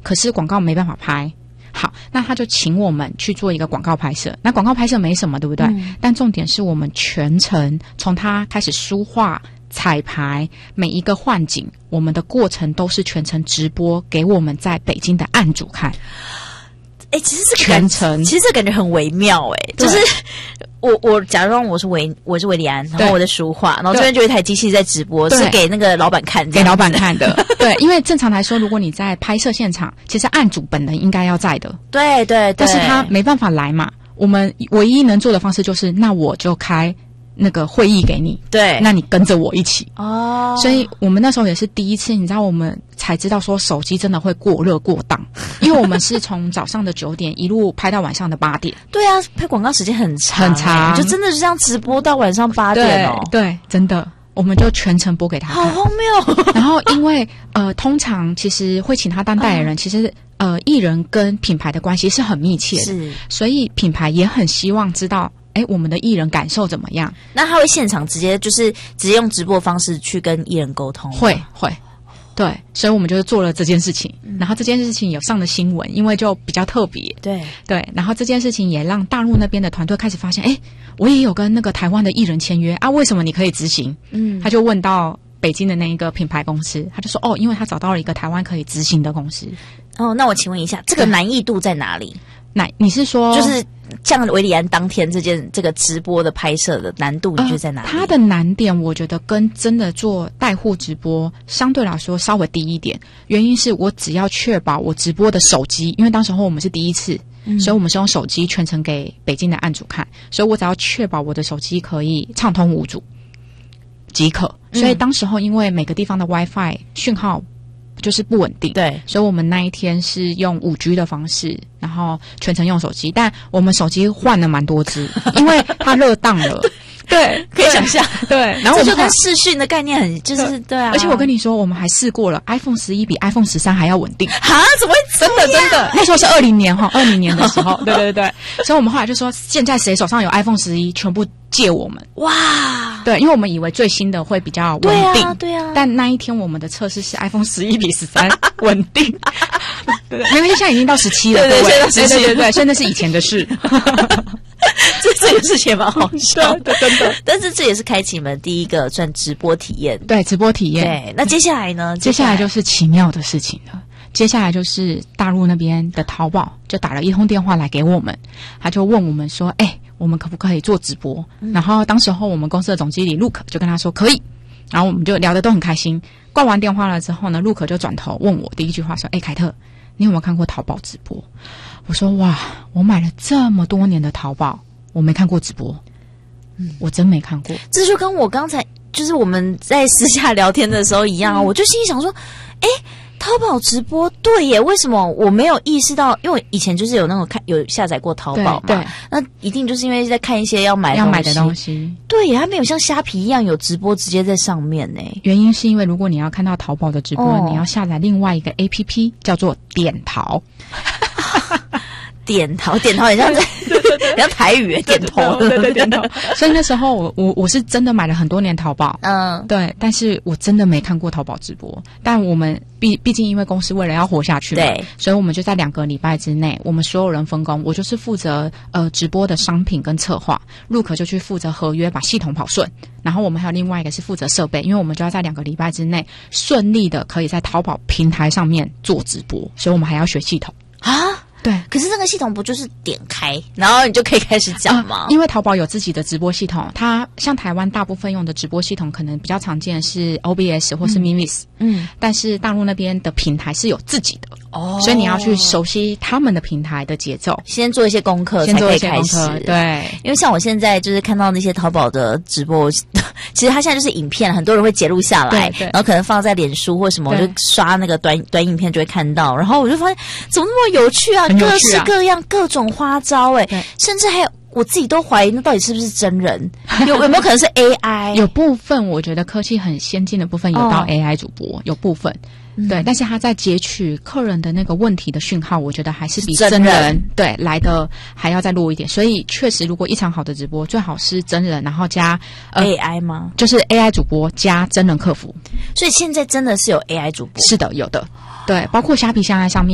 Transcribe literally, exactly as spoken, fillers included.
可是广告没办法拍。好，那他就请我们去做一个广告拍摄。那广告拍摄没什么，对不对？嗯、但重点是我们全程从他开始书画、彩排，每一个换景，我们的过程都是全程直播给我们在北京的案主看。 哎、欸，其实这个全程， 其实这感觉很微妙哎、欸，就是我我假装我是维我是维里安，然后我在书画，然后这边就有一台机器在直播，是给那个老板看， 给老板看的。对，因为正常来说，如果你在拍摄现场，其实案主本人应该要在的。 对对对， 但是他没办法来嘛，我们唯一能做的方式就是，那我就开那个会议给你， 对， 那你跟着我一起哦。 所以我们那时候也是第一次，你知道，我们才知道说手机真的会过热过档，因为我们是从早上的九点一路拍到晚上的八点。 对啊，拍广告时间很长， 很长， 就真的是这样直播到晚上八点哦。 对，对真的，我们就全程播给他看， 好荒谬。 然后因为呃，通常其实会请他当代言人，嗯、其实呃，艺人跟品牌的关系是很密切的， 是，所以品牌也很希望知道。哎，我们的艺人感受怎么样？ 那他会现场直接就是直接用直播方式去跟艺人沟通？ 会会，对，所以我们就做了这件事情。嗯、然后这件事情有上了新闻，因为就比较特别。 对对，然后这件事情也让大陆那边的团队开始发现，哎，我也有跟那个台湾的艺人签约啊，为什么你可以执行？嗯，他就问到北京的那一个品牌公司，他就说，哦，因为他找到了一个台湾可以执行的公司。 哦，那我请问一下，这个难易度在哪里？ 那你是说， 就是像维里安当天这件这个直播的拍摄的难度，你觉得在哪里？ 呃、它的难点，我觉得跟真的做带货直播相对来说稍微低一点。原因是我只要确保我直播的手机，因为当时候我们是第一次，嗯、所以我们是用手机全程给北京的案主看，所以我只要确保我的手机可以畅通无阻即可。所以当时候因为每个地方的 WiFi 讯号就是不稳定， 对， 所以我们那一天是用 五 G 的方式，然后全程用手机，但我们手机换了蛮多支，因为它热档了。对， 可以想象。 对，然后我这就跟视讯的概念很，就是对啊。 而且我跟你说，我们还试过了 ，iPhone 十一比 iPhone 十三还要稳定。 哈？怎么会这样？ 真的真的，那时候是二零年哈，二零年的时候，对对对。所以我们后来就说，现在谁手上有 iPhone 十一，全部借我们。 哇！ 对，因为我们以为最新的会比较稳定， 对啊，对啊。 但那一天我们的测试是 iPhone 十一比十三稳定。对对，因为现在已经到十七了， 对对对， 对对对对，现在是以前的事。 这这个事情也蛮好笑的，真的。 但是这也是开启你们第一个算直播体验， 对，直播体验。 对，那接下来呢？ 接下来就是奇妙的事情了。接下来就是大陆那边的淘宝就打了一通电话来给我们，他就问我们说：“哎、欸，我们可不可以做直播？”嗯、然后当时候我们公司的总经理 Luke 就跟他说可以，然后我们就聊得都很开心。挂完电话了之后呢 ，Luke 就转头问我第一句话说：“哎、欸，凯特，你有没有看过淘宝直播？”我说：“哇，我买了这么多年的淘宝。”我没看过直播，嗯，我真没看过。 这就跟我刚才就是我们在私下聊天的时候一样啊，嗯、我就心里想说，哎，淘宝直播对耶，为什么我没有意识到？因为我以前就是有那种看有下载过淘宝嘛， 对， 那一定就是因为在看一些要买要买的东西， 对耶，它没有像虾皮一样有直播直接在上面呢。 原因是因为如果你要看到淘宝的直播，哦、你要下载另外一个 A P P 叫做点淘。 点头，点头很像在，很像台语点头， 对对点头。所以那时候我我我是真的买了很多年淘宝，嗯，对，但是我真的没看过淘宝直播。但我们毕毕竟因为公司为了要活下去嘛， 对， 所以我们就在两个礼拜之内，我们所有人分工，我就是负责呃直播的商品跟策划，陆可就去负责合约，把系统跑顺。然后我们还有另外一个是负责设备，因为我们就要在两个礼拜之内顺利的可以在淘宝平台上面做直播，所以我们还要学系统啊。 对， 可是那个系统不就是点开，然后你就可以开始讲吗？ 呃、因为淘宝有自己的直播系统，它像台湾大部分用的直播系统，可能比较常见的是 O B S 或是 Mimis，嗯，嗯，但是大陆那边的平台是有自己的，哦，所以你要去熟悉他们的平台的节奏， 先做一些功课，才可以开始。 对， 因为像我现在就是看到那些淘宝的直播，其实它现在就是影片，很多人会截录下来，然后可能放在脸书或什么，我就刷那个短短影片就会看到，然后我就发现怎么那么有趣啊！各式各样、各种花招哎、欸，甚至还有我自己都怀疑那到底是不是真人，有有没有可能是 A I？ 有部分我觉得科技很先进的部分有到 A I 主播，哦、有部分。对，但是他在截取客人的那个问题的讯号，我觉得还是比真人, 真人对来的还要再弱一点。所以确实，如果一场好的直播，最好是真人，然后加、 呃、A I 吗？ 就是 A I 主播加真人客服。 所以现在真的是有 A I 主播， 是的，有的。对，包括虾皮现在上面。